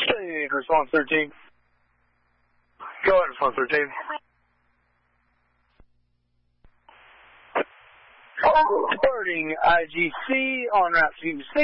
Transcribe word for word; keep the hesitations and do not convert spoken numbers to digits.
Hey, response thirteen. Go ahead, response thirteen. Departing I G C on route to